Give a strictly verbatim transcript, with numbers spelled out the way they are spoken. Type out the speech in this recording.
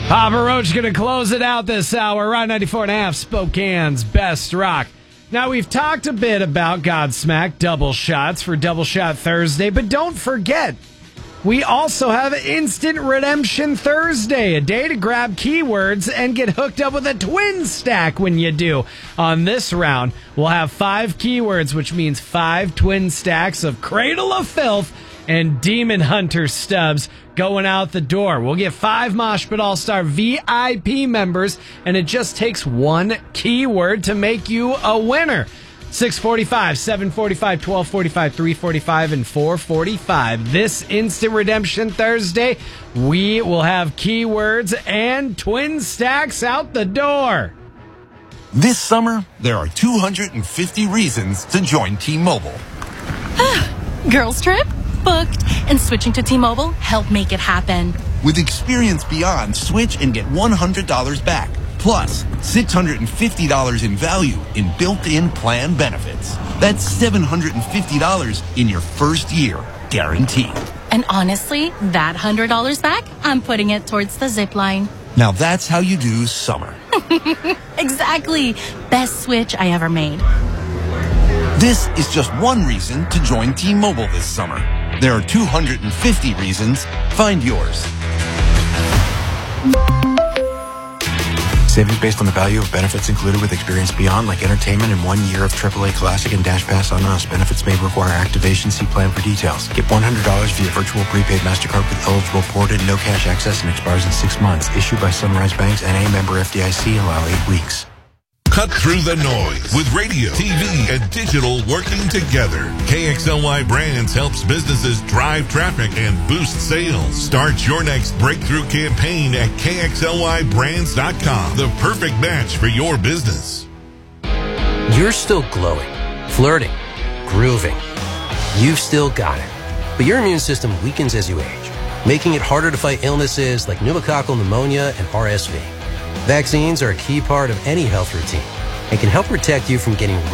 Papa Roach going to close it out this hour. Rock ninety-four and a half, Spokane's best rock. Now, we've talked a bit about Godsmack double shots for Double Shot Thursday, but don't forget, we also have Instant Redemption Thursday, a day to grab keywords and get hooked up with a twin stack when you do. On this round, we'll have five keywords, which means five twin stacks of Cradle of Filth and Demon Hunter stubs going out the door. We'll get five Mosh Pit All-Star V I P members, and it just takes one keyword to make you a winner. six forty-five, seven forty-five, twelve forty-five, three forty-five, and four forty-five. This Instant Redemption Thursday, we will have keywords and twin stacks out the door. This summer, there are two hundred fifty reasons to join T-Mobile. Girls trip? Booked. And switching to T-Mobile helped make it happen. With Experience Beyond, switch and get one hundred dollars back. Plus, six hundred fifty dollars in value in built-in plan benefits. That's seven hundred fifty dollars in your first year, guaranteed. And honestly, that one hundred dollars back, I'm putting it towards the zip line. Now that's how you do summer. Exactly. Best switch I ever made. This is just one reason to join T-Mobile this summer. There are two hundred fifty reasons. Find yours. Savings based on the value of benefits included with Experience Beyond, like entertainment and one year of triple A Classic and Dash Pass on us. Benefits may require activation. See plan for details. Get one hundred dollars via virtual prepaid MasterCard with eligible ported, no cash access, and expires in six months. Issued by Sunrise Banks, N A member F D I C. Allow eight weeks. Cut through the noise with radio, T V, and digital working together. K X L Y Brands helps businesses drive traffic and boost sales. Start your next breakthrough campaign at K X L Y brands dot com. The perfect match for your business. You're still glowing, flirting, grooving. You've still got it. But your immune system weakens as you age, making it harder to fight illnesses like pneumococcal pneumonia and R S V. Vaccines are a key part of any health routine and can help protect you from getting